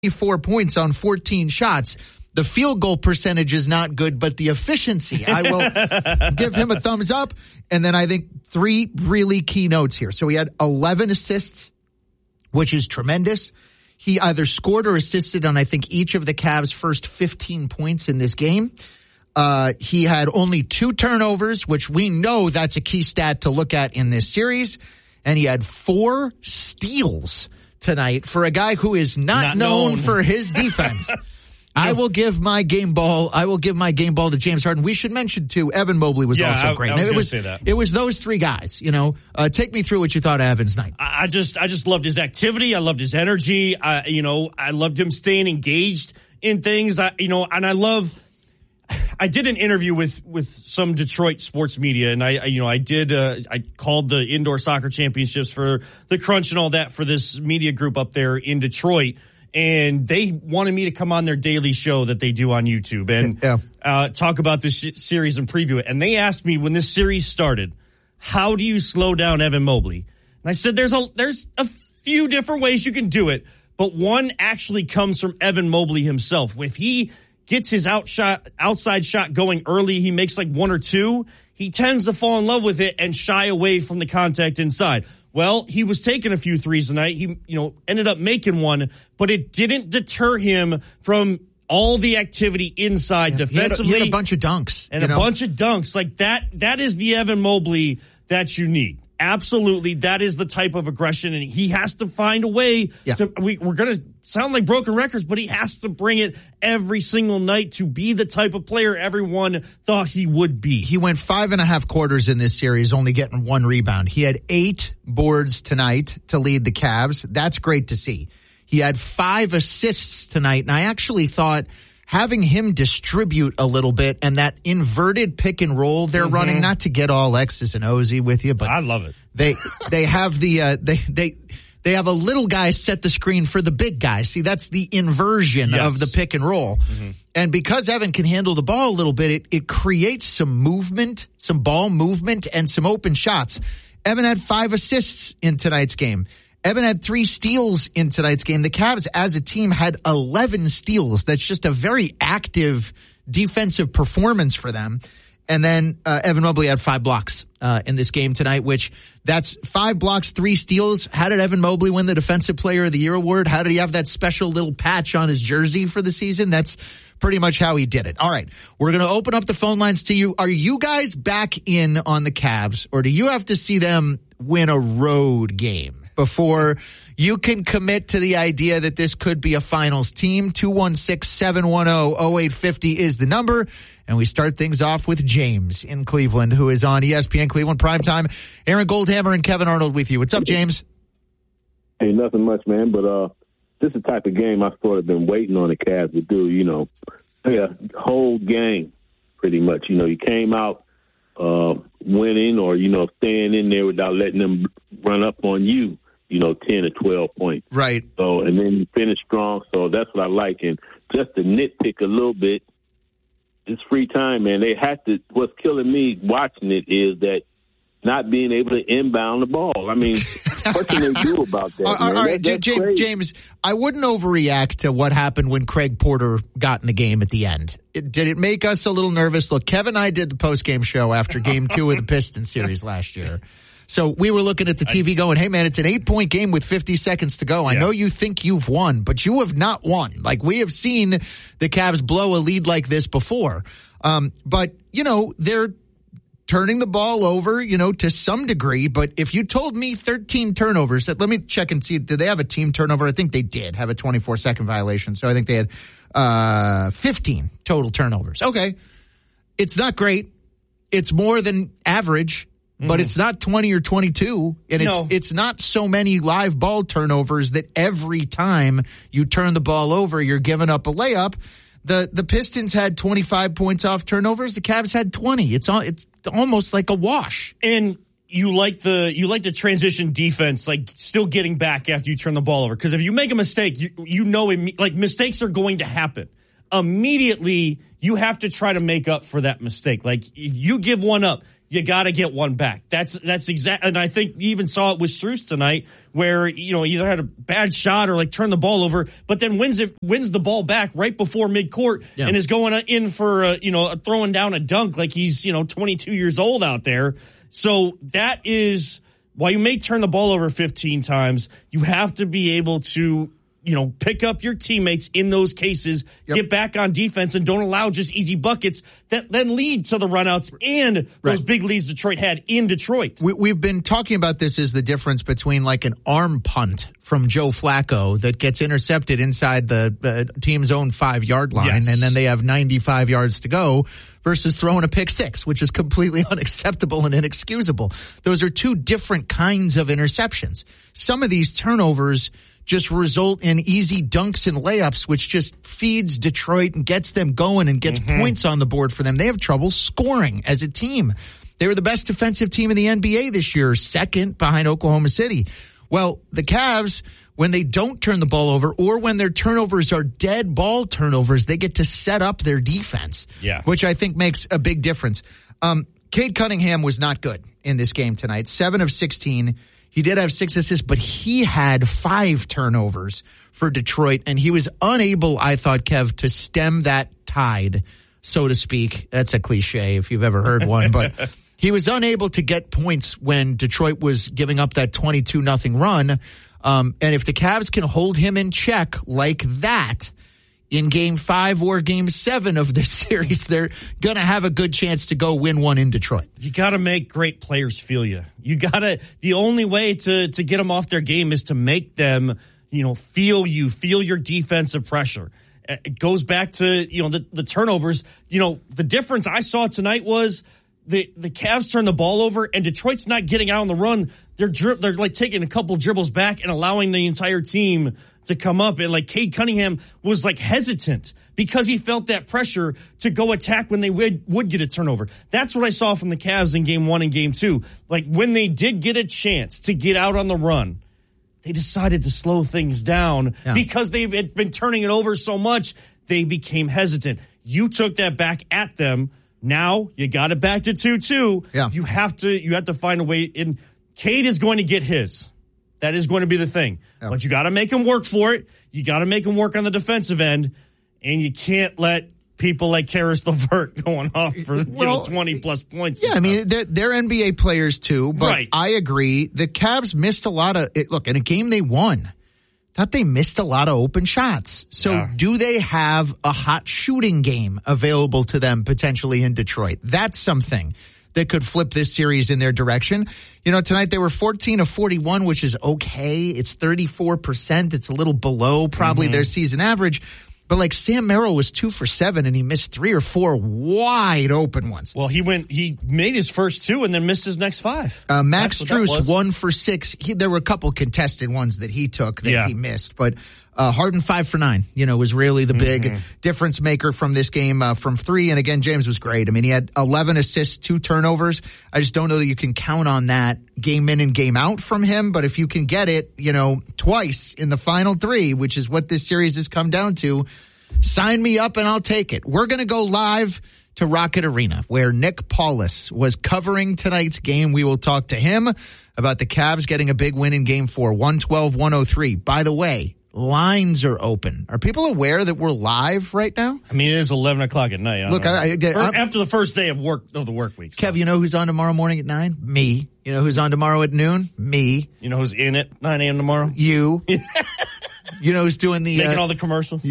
4 points on 14 shots. The field goal percentage is not good, but the efficiency, I will give him a thumbs up. And then I think 3 really key notes here. So he had 11 assists, which is tremendous. He either scored or assisted on, I think, each of the Cavs' first 15 points in this game. He had only 2 turnovers, which we know that's a key stat to look at in this series. And he had 4 steals tonight for a guy who is not known for his defense. I will give my game ball to James Harden. We should mention too, Evan Mobley was also great. I was going to say that. It was those 3 guys, take me through what you thought of Evan's night. I just loved his activity. I loved his energy. I loved him staying engaged in things. I did an interview with some Detroit sports media, and I called the indoor soccer championships for the Crunch and all that for this media group up there in Detroit. And they wanted me to come on their daily show that they do on YouTube and talk about this series and preview it. And they asked me when this series started, how do you slow down Evan Mobley? And I said, there's a few different ways you can do it, but one actually comes from Evan Mobley himself. If he gets his outside shot going early, he makes like 1 or 2, he tends to fall in love with it and shy away from the contact inside. Well, he was taking a few threes tonight. He, ended up making one, but it didn't deter him from all the activity inside defensively. He had a bunch of dunks. And a bunch of dunks. Like that is the Evan Mobley that you need. Absolutely. That is the type of aggression, and he has to find a way to, we're going to sound like broken records, but he has to bring it every single night to be the type of player everyone thought he would be. He went 5.5 quarters in this series, only getting 1 rebound. He had 8 boards tonight to lead the Cavs. That's great to see. He had 5 assists tonight, and I actually thought having him distribute a little bit and that inverted pick and roll they're running, not to get all X's and O's with you, but I love it. They have the they have a little guy set the screen for the big guy. See, that's the inversion of the pick and roll. And because Evan can handle the ball a little bit, it creates some movement, some ball movement, and some open shots. Evan had 5 assists in tonight's game. Evan had 3 steals in tonight's game. The Cavs, as a team, had 11 steals. That's just a very active defensive performance for them. And then Evan Mobley had 5 blocks in this game tonight, which that's 5 blocks, 3 steals. How did Evan Mobley win the Defensive Player of the Year award? How did he have that special little patch on his jersey for the season? That's pretty much how he did it. All right, we're going to open up the phone lines to you. Are you guys back in on the Cavs, or do you have to see them win a road game before you can commit to the idea that this could be a finals team? 216-710-0850 is the number. And we start things off with James in Cleveland, who is on ESPN Cleveland Primetime. Aaron Goldhammer and Kevin Arnold with you. What's up, James? Hey, nothing much, man. But this is the type of game I've sort of been waiting on the Cavs to do, whole game, pretty much. You came out winning or, staying in there without letting them run up on you, 10 or 12 points. Right. So, and then you finish strong. So that's what I like. And just to nitpick a little bit, it's free time, man. They have to. What's killing me watching it is that not being able to inbound the ball. I mean, what can they do about that? All right, James, I wouldn't overreact to what happened when Craig Porter got in the game at the end. Did it make us a little nervous? Look, Kevin and I did the post-game show after Game 2 of the Pistons series last year. So we were looking at the TV going, hey, man, it's an 8-point game with 50 seconds to go. I know you think you've won, but you have not won. Like, we have seen the Cavs blow a lead like this before. But, they're turning the ball over, to some degree. But if you told me 13 turnovers, let me check and see, did they have a team turnover? I think they did have a 24-second violation. So I think they had 15 total turnovers. Okay. It's not great. It's more than average. But it's not 20 or 22, and it's not so many live ball turnovers that every time you turn the ball over, you're giving up a layup. The Pistons had 25 points off turnovers. The Cavs had 20. It's almost like a wash. And you like the transition defense, like still getting back after you turn the ball over. Because if you make a mistake, mistakes are going to happen. Immediately, you have to try to make up for that mistake. Like, if you give one up, you got to get one back. That's exact. And I think you even saw it with Strus tonight, where either had a bad shot or like turned the ball over, but then wins the ball back right before midcourt and is going in for throwing down a dunk like he's 22 years old out there. So that is why you may turn the ball over 15 times. You have to be able to pick up your teammates in those cases, get back on defense, and don't allow just easy buckets that then lead to the runouts and those big leads Detroit had in Detroit. We've been talking about this as the difference between like an arm punt from Joe Flacco that gets intercepted inside the team's own 5-yard line, and then they have 95 yards to go, versus throwing a pick six, which is completely unacceptable and inexcusable. Those are two different kinds of interceptions. Some of these turnovers just result in easy dunks and layups, which just feeds Detroit and gets them going and gets points on the board for them. They have trouble scoring as a team. They were the best defensive team in the NBA this year, second behind Oklahoma City. Well, the Cavs, when they don't turn the ball over or when their turnovers are dead ball turnovers, they get to set up their defense, which I think makes a big difference. Cade Cunningham was not good in this game tonight. 7 of 16. He did have 6 assists, but he had 5 turnovers for Detroit, and he was unable, I thought, Kev, to stem that tide, so to speak. That's a cliche if you've ever heard one, but he was unable to get points when Detroit was giving up that 22-0 run. And if the Cavs can hold him in check like that in Game 5 or Game 7 of this series, they're going to have a good chance to go win one in Detroit. You got to make great players feel you. The only way to get them off their game is to make them, feel your defensive pressure. It goes back to, the turnovers. The difference I saw tonight was the Cavs turned the ball over and Detroit's not getting out on the run. They're like taking a couple dribbles back and allowing the entire team to come up, and like Cade Cunningham was like hesitant because he felt that pressure to go attack when they would get a turnover. That's what I saw from the Cavs in Game 1 and Game 2. Like when they did get a chance to get out on the run, they decided to slow things down because they had been turning it over so much. They became hesitant. You took that back at them. Now you got it back to 2-2. Yeah. You have to find a way. And Cade is going to get his. That is going to be the thing. But you got to make him work for it. You got to make him work on the defensive end. And you can't let people like Karis LeVert going off for 20-plus points. Yeah, I mean, they're NBA players too. But I agree. The Cavs missed a lot of – look, in a game they won, thought they missed a lot of open shots. So do they have a hot shooting game available to them potentially in Detroit? That's something that could flip this series in their direction. Tonight they were 14 of 41, which is okay. It's 34%. It's a little below probably their season average. But like Sam Merrill was 2 for 7 and he missed 3 or 4 wide open ones. Well, he made his first 2 and then missed his next 5. Max Strus 1 for 6. There were a couple contested ones that he took that he missed, but Harden 5 for 9, was really the big difference maker from this game from 3. And again, James was great. I mean, he had 11 assists, 2 turnovers. I just don't know that you can count on that game in and game out from him. But if you can get it, twice in the final 3, which is what this series has come down to, sign me up and I'll take it. We're going to go live to Rocket Arena, where Nick Paulus was covering tonight's game. We will talk to him about the Cavs getting a big win in Game 4, 112-103. By the way, lines are open. Are people aware that we're live right now? I mean, it is 11 o'clock at night. Look, after the first day of the work week. So. Kev, you know who's on tomorrow morning at 9? Me. You know who's on tomorrow at noon? Me. You know who's in at 9 a.m. tomorrow? You. You know who's doing the making all the commercials.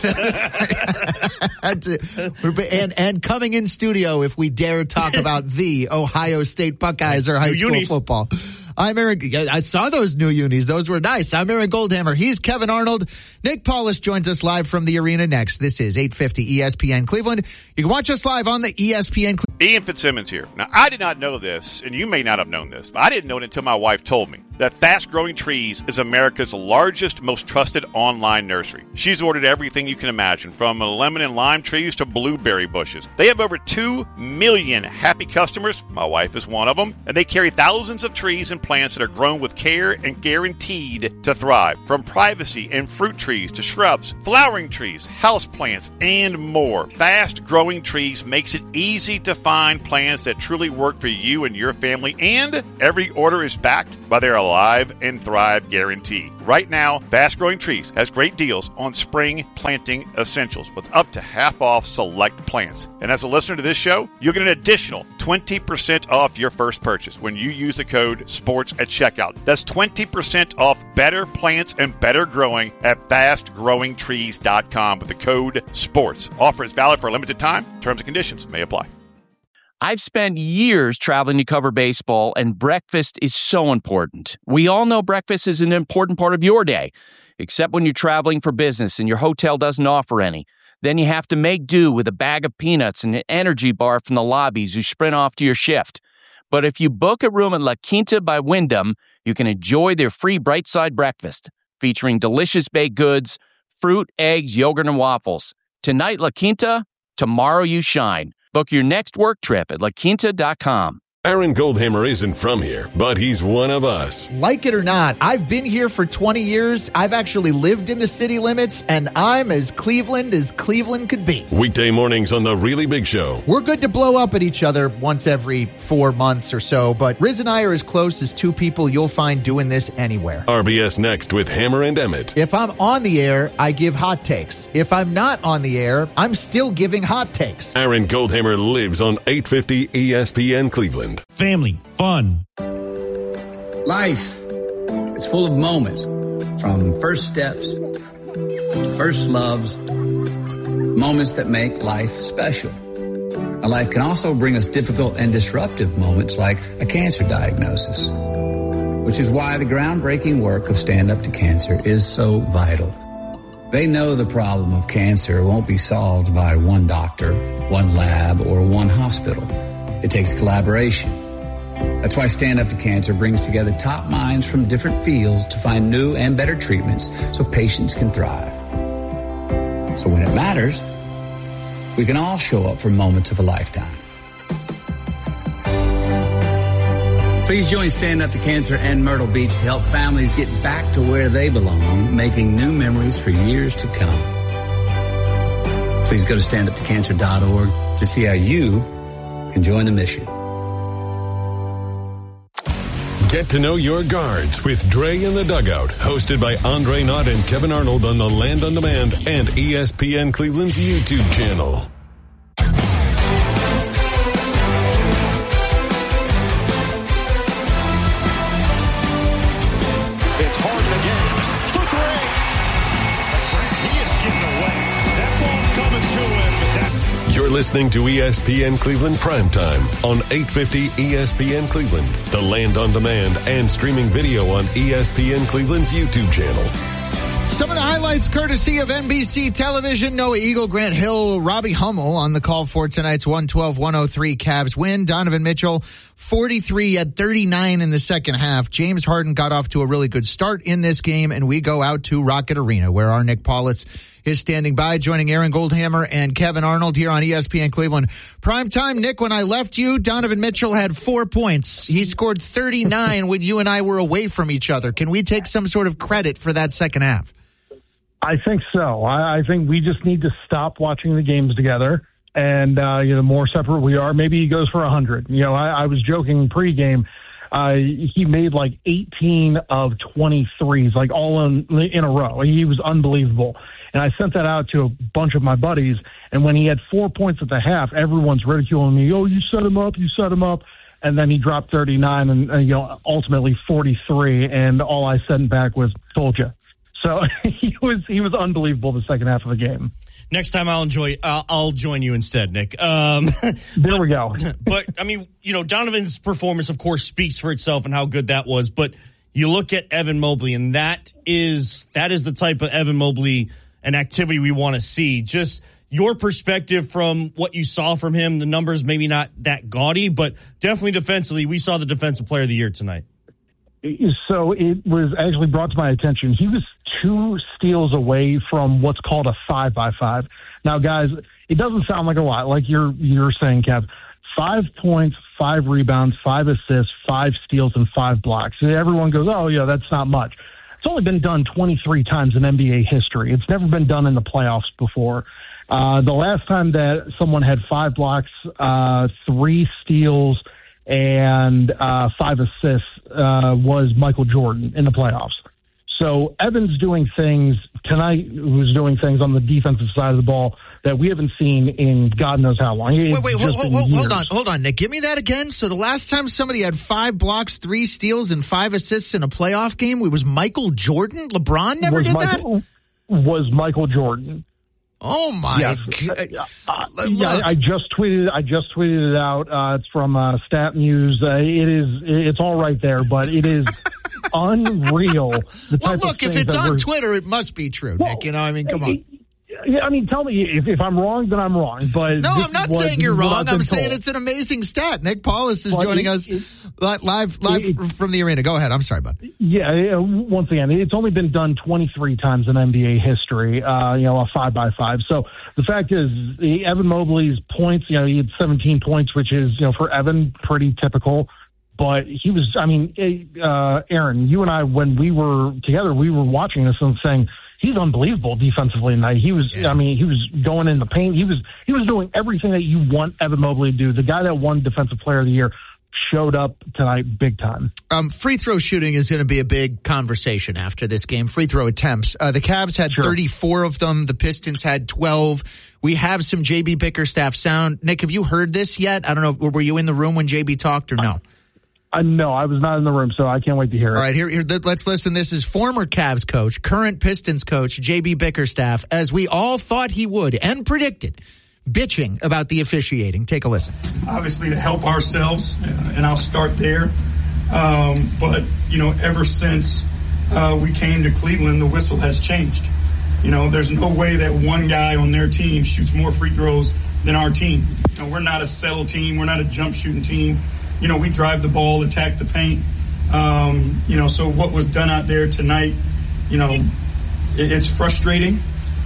And coming in studio if we dare talk about the Ohio State Buckeyes or high school football. I'm Aaron. I saw those new unis. Those were nice. I'm Aaron Goldhammer. He's Kevin Arnold. Nick Paulus joins us live from the arena next. This is 850 ESPN Cleveland. You can watch us live on the ESPN. Ian Fitzsimmons here. Now, I did not know this, and you may not have known this, but I didn't know it until my wife told me, that Fast Growing Trees is America's largest, most trusted online nursery. She's ordered everything you can imagine, from lemon and lime trees to blueberry bushes. They have over 2 million happy customers. My wife is one of them. And they carry thousands of trees and plants that are grown with care and guaranteed to thrive. From privacy and fruit trees trees to shrubs, flowering trees, houseplants, and more. Fast Growing Trees makes it easy to find plants that truly work for you and your family, and every order is backed by their Alive and Thrive guarantee. Right now, Fast Growing Trees has great deals on spring planting essentials with up to half off select plants. And as a listener to this show, you'll get an additional 20% off your first purchase when you use the code SPORTS at checkout. That's 20% off better plants and better growing at fastgrowingtrees.com with the code SPORTS. Offer is valid for a limited time. Terms and conditions may apply. I've spent years traveling to cover baseball, and breakfast is so important. We all know breakfast is an important part of your day, except when you're traveling for business and your hotel doesn't offer any. Then you have to make do with a bag of peanuts and an energy bar from the lobbies you sprint off to your shift. But if you book a room at La Quinta by Wyndham, you can enjoy their free Bright Side breakfast, featuring delicious baked goods, fruit, eggs, yogurt, and waffles. Tonight, La Quinta, tomorrow you shine. Book your next work trip at laquinta.com. Aaron Goldhammer isn't from here, but he's one of us. Like it or not, I've been here for 20 years. I've actually lived in the city limits, and I'm as Cleveland could be. Weekday mornings on The Really Big Show. We're good to blow up at each other once every 4 months or so, but Riz and I are as close as two people you'll find doing this anywhere. RBS next with Hammer and Emmett. If I'm on the air, I give hot takes. If I'm not on the air, I'm still giving hot takes. Aaron Goldhammer lives on 850 ESPN Cleveland. Family, fun. Life, it's full of moments, from first steps to first loves, moments that make life special. Now, life can also bring us difficult and disruptive moments like a cancer diagnosis, which is why the groundbreaking work of Stand Up to Cancer is so vital. They know the problem of cancer won't be solved by one doctor, one lab, or one hospital. It takes collaboration. That's why Stand Up to Cancer brings together top minds from different fields to find new and better treatments so patients can thrive. So when it matters, we can all show up for moments of a lifetime. Please join Stand Up to Cancer and Myrtle Beach to help families get back to where they belong, making new memories for years to come. Please go to standuptocancer.org to see how you can join the mission. Get to know your guards with Dre in the Dugout, hosted by Andre Knott and Kevin Arnold on the Land on Demand and ESPN Cleveland's YouTube channel. It's Harden again for three. He is getting away. That ball's coming to him. You're listening to ESPN Cleveland Primetime on 850 ESPN Cleveland, the Land on Demand, and streaming video on ESPN Cleveland's YouTube channel. Some of the highlights courtesy of NBC Television. Noah Eagle, Grant Hill, Robbie Hummel on the call for tonight's 112-103 Cavs win. Donovan Mitchell, 43 at 39 in the second half. James Harden got off to a really good start in this game, and we go out to Rocket Arena, where our Nick Paulus is standing by, joining Aaron Goldhammer and Kevin Arnold here on ESPN Cleveland. Primetime, Nick, when I left you, Donovan Mitchell had 4 points. He scored 39 when you and I were away from each other. Can we take some sort of credit for that second half? I think so. I think we just need to stop watching the games together. And, the more separate we are, maybe he goes for 100. I was joking pregame. He made like 18 of 23s, like all in a row. He was unbelievable. And I sent that out to a bunch of my buddies. And when he had 4 points at the half, everyone's ridiculing me. Oh, you set him up. And then he dropped 39 and ultimately 43. And all I sent back was, told you. So he was unbelievable the second half of the game. Next time I'll join you instead, Nick. There we go. But I mean, Donovan's performance, of course, speaks for itself and how good that was. But you look at Evan Mobley, and that is the type of Evan Mobley and activity we want to see. Just your perspective from what you saw from him. The numbers maybe not that gaudy, but definitely defensively, we saw the defensive player of the year tonight. So it was actually brought to my attention. He was 2 steals away from what's called a 5x5. Now, guys, it doesn't sound like a lot, like you're saying, Kev. 5 points, 5 rebounds, 5 assists, 5 steals, and 5 blocks. Everyone goes, oh, yeah, that's not much. It's only been done 23 times in NBA history. It's never been done in the playoffs before. The last time that someone had 5 blocks, 3 steals, and 5 assists was Michael Jordan in the playoffs. So Evan's doing things tonight, who's doing things on the defensive side of the ball that we haven't seen in God knows how long. Hold on, Nick. Give me that again. So the last time somebody had 5 blocks, 3 steals, and 5 assists in a playoff game, it was Michael Jordan? LeBron never did that? Was Michael Jordan. Oh my God! I just tweeted it out. It's from StatMuse. It's all right there, but it is unreal. Well, look, if it's on Twitter, it must be true, Nick. You know, I mean, come on. Yeah, I mean, tell me if I'm wrong, then I'm wrong. But no, I'm not saying you're wrong. I'm saying it's an amazing stat. Nick Paulus is joining us live from the arena. Go ahead. I'm sorry, bud. Yeah, once again, it's only been done 23 times in NBA history. A 5x5. So the fact is, Evan Mobley's points. He had 17 points, which is for Evan pretty typical. But he was. I mean, Aaron, you and I, when we were together, we were watching this and saying, he's unbelievable defensively tonight. He was, he was going in the paint. He was doing everything that you want Evan Mobley to do. The guy that won Defensive Player of the Year showed up tonight big time. Free throw shooting is going to be a big conversation after this game. Free throw attempts. The Cavs had 34 of them. The Pistons had 12. We have some JB Bickerstaff sound. Nick, have you heard this yet? I don't know. Were you in the room when JB talked or no? No, I was not in the room, so I can't wait to hear it. All right, here let's listen. This is former Cavs coach, current Pistons coach, JB Bickerstaff, as we all thought he would and predicted, bitching about the officiating. Take a listen. Obviously, to help ourselves, and I'll start there. But, ever since we came to Cleveland, the whistle has changed. There's no way that one guy on their team shoots more free throws than our team. We're not a settle team. We're not a jump shooting team. We drive the ball, attack the paint. So what was done out there tonight, it's frustrating.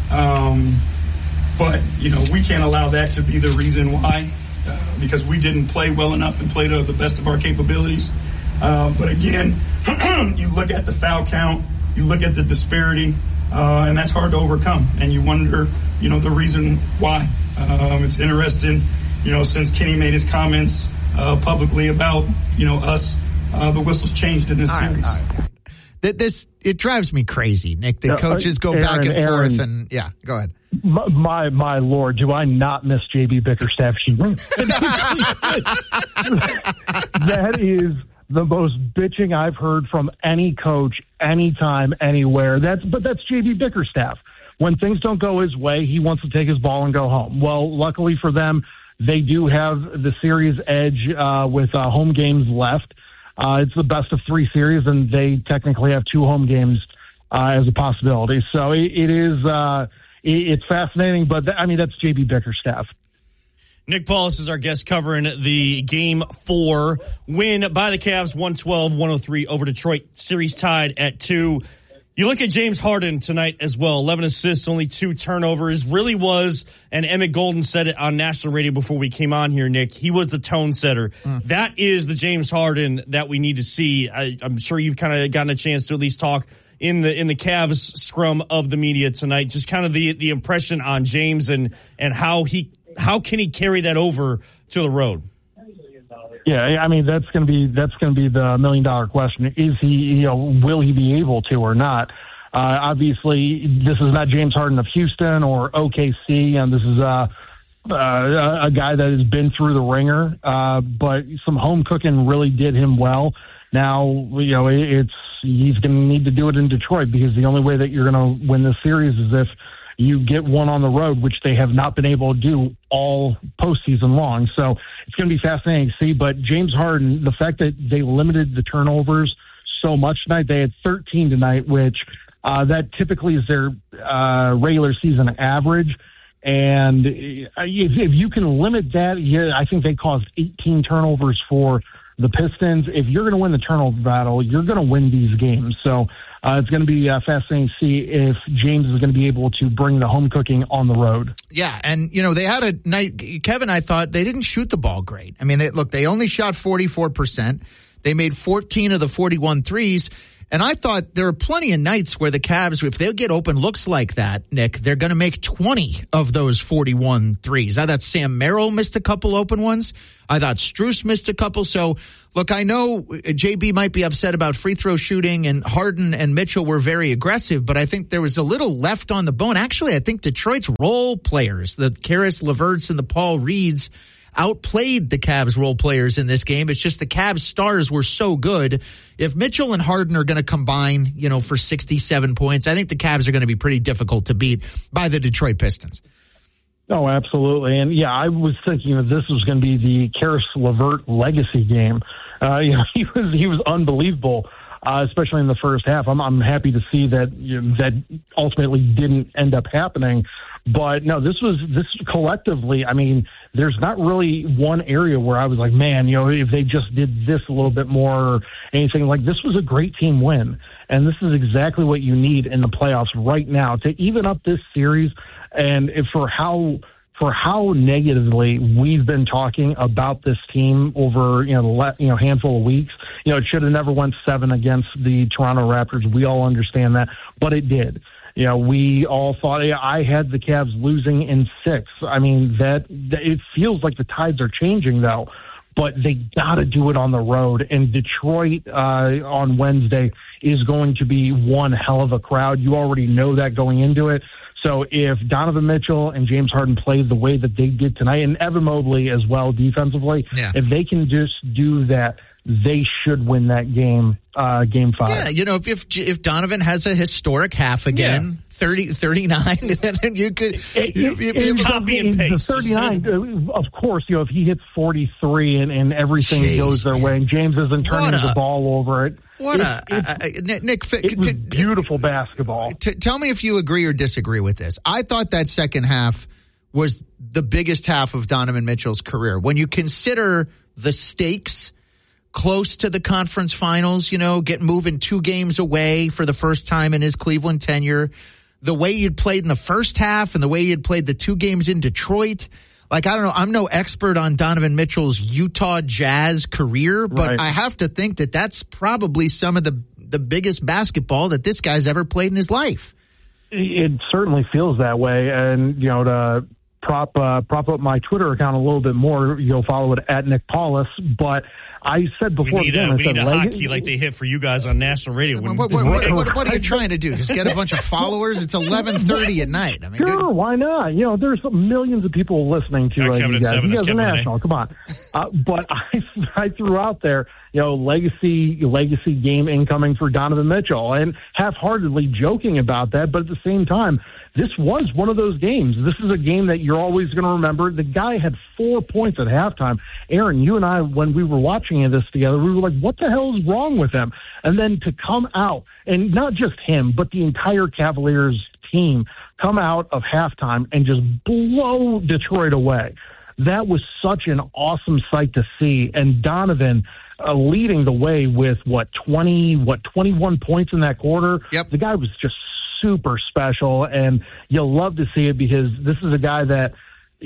But, we can't allow that to be the reason why, because we didn't play well enough and play to the best of our capabilities. But again, you look at the foul count, you look at the disparity, and that's hard to overcome. And you wonder, the reason why. It's interesting, since Kenny made his comments publicly about, us, the whistle's changed in this series. It drives me crazy, Nick. The coaches go back and forth, and go ahead. My Lord, do I not miss JB Bickerstaff? That is the most bitching I've heard from any coach, anytime, anywhere. That's JB Bickerstaff. When things don't go his way, he wants to take his ball and go home. Well, luckily for them, they do have the series edge with home games left. It's the best of 3 series, and they technically have 2 home games as a possibility. So it's fascinating, but that's JB Bickerstaff. Nick Paulus is our guest covering the Game 4 win by the Cavs, 112-103 over Detroit. Series tied at 2. You look at James Harden tonight as well, 11 assists, only 2 turnovers. Really was, and Emmett Golden said it on national radio before we came on here, Nick, he was the tone setter. That is the James Harden that we need to see. I'm sure you've kind of gotten a chance to at least talk in the Cavs scrum of the media tonight. Just kind of the impression on James and how can he carry that over to the road? Yeah, that's going to be the $1 million question. Is he, will he be able to or not? Obviously, this is not James Harden of Houston or OKC, and this is a guy that has been through the ringer. But some home cooking really did him well. Now, he's going to need to do it in Detroit, because the only way that you're going to win this series is if you get one on the road, which they have not been able to do all postseason long. So it's going to be fascinating to see. But James Harden, the fact that they limited the turnovers so much tonight, they had 13 tonight, which that typically is their regular season average. And if you can limit that, I think they caused 18 turnovers for the Pistons. If you're going to win the turnover battle, you're going to win these games. So it's going to be fascinating to see if James is going to be able to bring the home cooking on the road. Yeah, and, they had a night, Kevin, I thought they didn't shoot the ball great. I mean, they only shot 44%. They made 14 of the 41 threes. And I thought there are plenty of nights where the Cavs, if they get open looks like that, Nick, they're going to make 20 of those 41 threes. I thought Sam Merrill missed a couple open ones. I thought Strus missed a couple. So, look, I know JB might be upset about free throw shooting, and Harden and Mitchell were very aggressive, but I think there was a little left on the bone. Actually, I think Detroit's role players, the Karis LeVerts and the Paul Reeds, outplayed the Cavs role players in this game. It's just the Cavs stars were so good. If Mitchell and Harden are going to combine, for 67 points, I think the Cavs are going to be pretty difficult to beat by the Detroit Pistons. Oh, absolutely. And yeah, I was thinking that this was going to be the Karis LeVert legacy game. He was unbelievable, especially in the first half. I'm happy to see that that ultimately didn't end up happening. But no, this collectively, I mean, there's not really one area where I was like, man, if they just did this a little bit more or anything. Like, this was a great team win. And this is exactly what you need in the playoffs right now to even up this series. And for how negatively we've been talking about this team over the handful of weeks, it should have never went 7 against the Toronto Raptors. We all understand that, but it did. We all thought I had the Cavs losing in 6. I mean, that it feels like the tides are changing though, but they got to do it on the road. And Detroit on Wednesday is going to be one hell of a crowd. You already know that going into it. So if Donovan Mitchell and James Harden play the way that they did tonight, and Evan Mobley as well defensively, if they can just do that, they should win that game, game 5. Yeah, if Donovan has a historic half again, 39, then you could copy and paste. The 39, of course, if he hits 43 and everything goes their way, and James isn't turning the ball over it. Nick, it was beautiful basketball. Tell me if you agree or disagree with this. I thought that second half was the biggest half of Donovan Mitchell's career. When you consider the stakes close to the conference finals, moving 2 games away for the first time in his Cleveland tenure, the way you'd played in the first half and the way you'd played the 2 games in Detroit. Like, I don't know, I'm no expert on Donovan Mitchell's Utah Jazz career, but I have to think that that's probably some of the biggest basketball that this guy's ever played in his life. It certainly feels that way. And, to prop up my Twitter account a little bit more, you'll follow it at Nick Paulus. But I said before we need a hotkey like they hit for you guys on national radio. What are you trying to do? Just get a bunch of followers? It's 11:30 at night. I mean, sure, why not? There's millions of people listening to you guys are national. Come on. But I threw out there, legacy game incoming for Donovan Mitchell, and half-heartedly joking about that. But at the same time, this was one of those games. This is a game that you're always going to remember. The guy had 4 points at halftime. Aaron, you and I, when we were watching this together, we were like, what the hell is wrong with him? And then to come out, and not just him, but the entire Cavaliers team come out of halftime and just blow Detroit away. That was such an awesome sight to see. And Donovan leading the way with 21 points in that quarter. Yep. The guy was just super special, and you'll love to see it because this is a guy that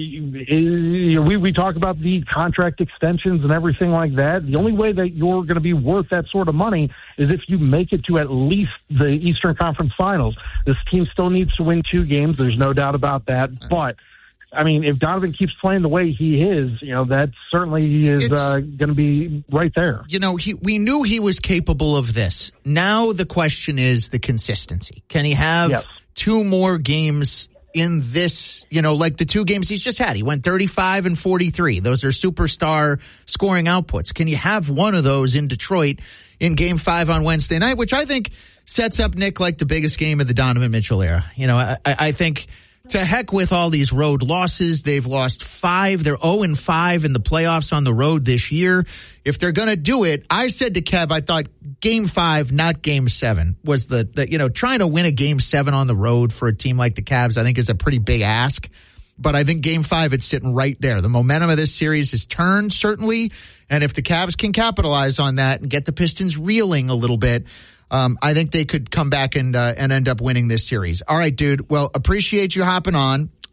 we talk about the contract extensions and everything like that. The only way that you're going to be worth that sort of money is if you make it to at least the Eastern Conference Finals. This team still needs to win 2 games. There's no doubt about that. But I mean, if Donovan keeps playing the way he is, that certainly is going to be right there. We knew he was capable of this. Now the question is the consistency. Can he have 2 more games in this, like the 2 games he's just had? He went 35 and 43. Those are superstar scoring outputs. Can you have one of those in Detroit in Game 5 on Wednesday night, which I think sets up, Nick, like the biggest game of the Donovan Mitchell era? I think to heck with all these road losses. They've lost 5. They're 0-5 in the playoffs on the road this year. If they're going to do it, I said to Kev, I thought Game 5, not Game 7, was the trying to win a Game 7 on the road for a team like the Cavs, I think is a pretty big ask. But I think Game 5, it's sitting right there. The momentum of this series is turned, certainly. And if the Cavs can capitalize on that and get the Pistons reeling a little bit, I think they could come back and end up winning this series. All right, dude. Well, appreciate you hopping on.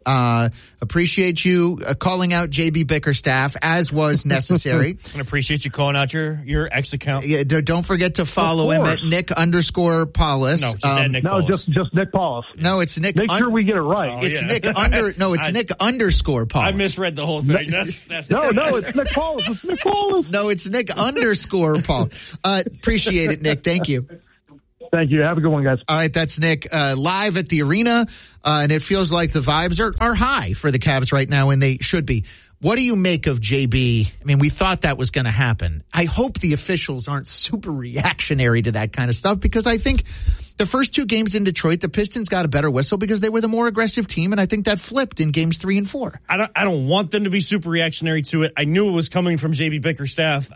Appreciate you calling out JB Bickerstaff, as was necessary. And appreciate you calling out your ex account. Yeah, don't forget to follow him at Nick_Paulus. No, just at Nick Paulus. Just Nick Paulus. No, it's Nick. Make sure we get it right. It's Nick Nick_Paulus. I misread the whole thing. That's no, it's Nick Paulus. It's Nick Paulus. No, it's Nick _Paul. Appreciate it, Nick. Thank you. Thank you. Have a good one, guys. All right, that's Nick live at the arena, and it feels like the vibes are high for the Cavs right now, and they should be. What do you make of JB? I mean, we thought that was going to happen. I hope the officials aren't super reactionary to that kind of stuff, because I think the first two games in Detroit, the Pistons got a better whistle because they were the more aggressive team, and I think that flipped in games 3 and 4. I don't want them to be super reactionary to it. I knew it was coming from JB Bickerstaff.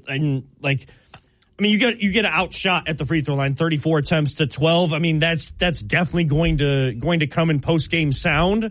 You get outshot at the free throw line, 34 attempts to 12. I mean, that's definitely going to come in post game sound.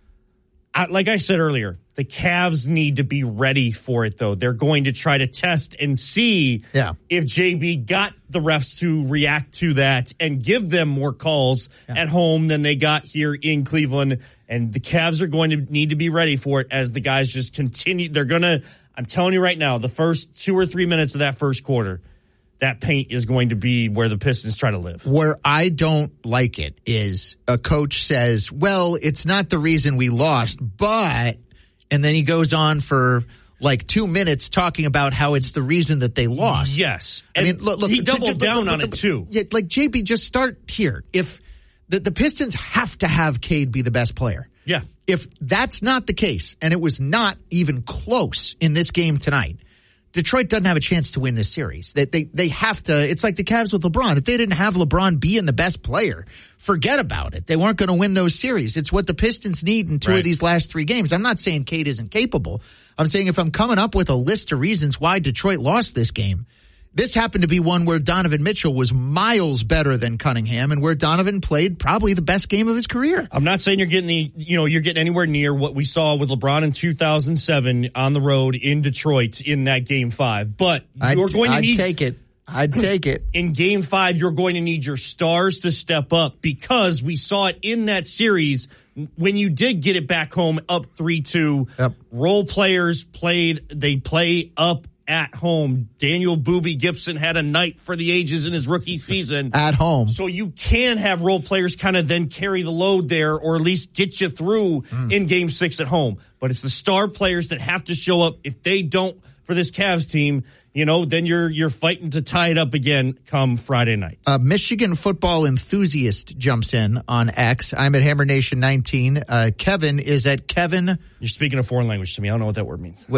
Like I said earlier, the Cavs need to be ready for it, though. They're going to try to test and see if JB got the refs to react to that and give them more calls at home than they got here in Cleveland. And the Cavs are going to need to be ready for it as the guys just continue. I'm telling you right now, the first 2 or 3 minutes of that first quarter, that paint is going to be where the Pistons try to live. Where I don't like it is a coach says, well, it's not the reason we lost, but, and then he goes on for like 2 minutes talking about how it's the reason that they lost. Yes. And I mean, look, he doubled down on it too. Yeah, like JB, just start here. If the Pistons have to have Cade be the best player. Yeah. If that's not the case, and it was not even close in this game tonight, Detroit doesn't have a chance to win this series. They have to. It's like the Cavs with LeBron. If they didn't have LeBron being the best player, forget about it. They weren't going to win those series. It's what the Pistons need in two of these last 3 games. I'm not saying Cade isn't capable. I'm saying if I'm coming up with a list of reasons why Detroit lost this game, this happened to be one where Donovan Mitchell was miles better than Cunningham, and where Donovan played probably the best game of his career. I'm not saying you're getting anywhere near what we saw with LeBron in 2007 on the road in Detroit in that Game 5, but I'd take it. I'd take it. In Game 5, you're going to need your stars to step up, because we saw it in that series when you did get it back home up 3-2. Yep. Role players play up at home. Daniel Boobie Gibson had a night for the ages in his rookie season. At home. So you can have role players kind of then carry the load there, or at least get you through in Game 6 at home. But it's the star players that have to show up. If they don't, for this Cavs team, then you're fighting to tie it up again come Friday night. Michigan football enthusiast jumps in on X. I'm at Hammer Nation 19. Kevin is at Kevin. You're speaking a foreign language to me. I don't know what that word means.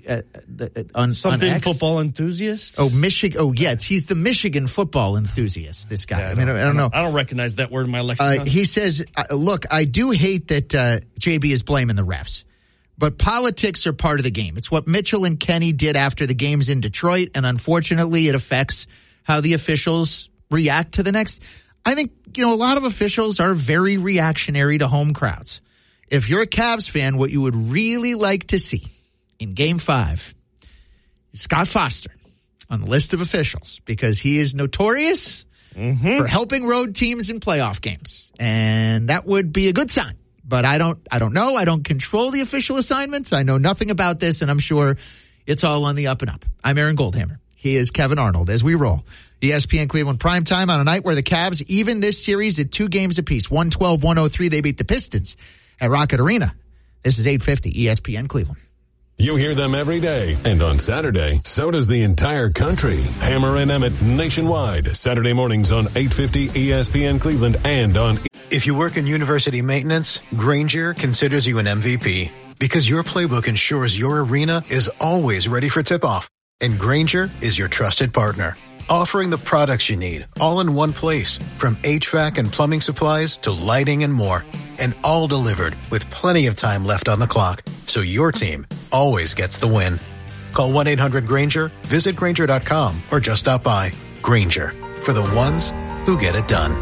On X? Football enthusiast? Oh, Michigan. Oh, yeah. He's the Michigan football enthusiast, this guy. Yeah, I don't know. I don't recognize that word in my lexicon. He says, look, I do hate that JB is blaming the refs. But politics are part of the game. It's what Mitchell and Kenny did after the games in Detroit, and unfortunately it affects how the officials react to the next. I think, a lot of officials are very reactionary to home crowds. If you're a Cavs fan, what you would really like to see in Game 5 is Scott Foster on the list of officials, because he is notorious for helping road teams in playoff games, and that would be a good sign. But I don't know. I don't control the official assignments. I know nothing about this, and I'm sure it's all on the up and up. I'm Aaron Goldhammer. He is Kevin Arnold as we roll. ESPN Cleveland primetime on a night where the Cavs, even this series at 2 games apiece, 112-103, they beat the Pistons at Rocket Arena. This is 850 ESPN Cleveland. You hear them every day, and on Saturday, so does the entire country. Hammer and Emmett nationwide, Saturday mornings on 850 ESPN Cleveland and on. If you work in university maintenance, Grainger considers you an MVP, because your playbook ensures your arena is always ready for tip-off. And Grainger is your trusted partner, offering the products you need all in one place, from HVAC and plumbing supplies to lighting and more. And all delivered with plenty of time left on the clock, so your team always gets the win. Call 1-800-GRAINGER, visit Grainger.com, or just stop by. Grainger, for the ones who get it done.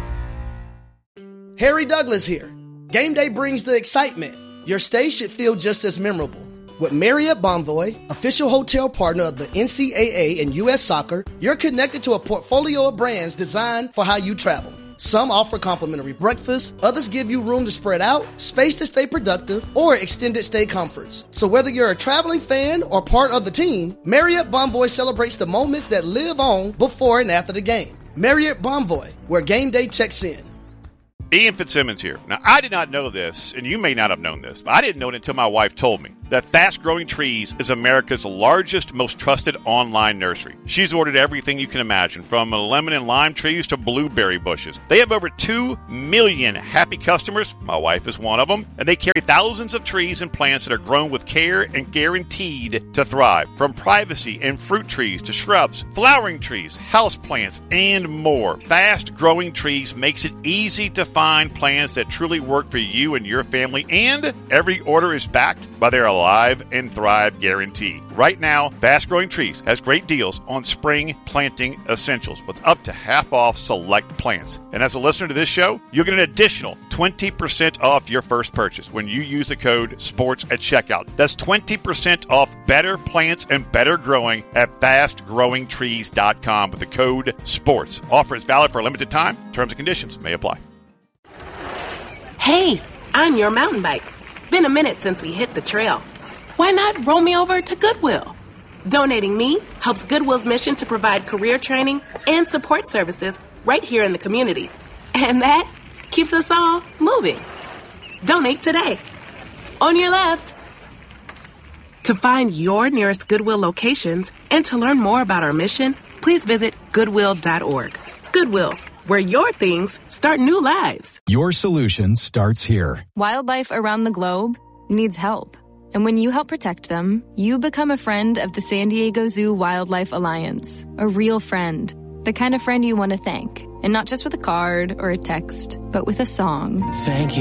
Harry Douglas here. Game day brings the excitement. Your stay should feel just as memorable. With Marriott Bonvoy, official hotel partner of the NCAA and U.S. Soccer, you're connected to a portfolio of brands designed for how you travel. Some offer complimentary breakfast, others give you room to spread out, space to stay productive, or extended stay comforts. So whether you're a traveling fan or part of the team, Marriott Bonvoy celebrates the moments that live on before and after the game. Marriott Bonvoy, where game day checks in. Ian Fitzsimmons here. Now, I did not know this, and you may not have known this, but I didn't know it until my wife told me, that Fast Growing Trees is America's largest, most trusted online nursery. She's ordered everything you can imagine, from lemon and lime trees to blueberry bushes. They have over 2 million happy customers. My wife is one of them. And they carry thousands of trees and plants that are grown with care and guaranteed to thrive. From privacy and fruit trees to shrubs, flowering trees, house plants, and more. Fast Growing Trees makes it easy to find plants that truly work for you and your family, and every order is backed by their Alive and Thrive guarantee. Right now, Fast Growing Trees has great deals on spring planting essentials with up to half off select plants. And as a listener to this show, you'll get an additional 20% off your first purchase when you use the code SPORTS at checkout. That's 20% off better plants and better growing at fastgrowingtrees.com with the code SPORTS. Offer is valid for a limited time. Terms and conditions may apply. Hey, I'm your mountain bike. Been a minute since we hit the trail. Why not roll me over to Goodwill? Donating me helps Goodwill's mission to provide career training and support services right here in the community. And that keeps us all moving. Donate today. On your left. To find your nearest Goodwill locations and to learn more about our mission, please visit Goodwill.org. Goodwill, where your things start new lives. Your solution starts here. Wildlife around the globe needs help. And when you help protect them, you become a friend of the San Diego Zoo Wildlife Alliance. A real friend. The kind of friend you want to thank. And not just with a card or a text, but with a song. Thank you.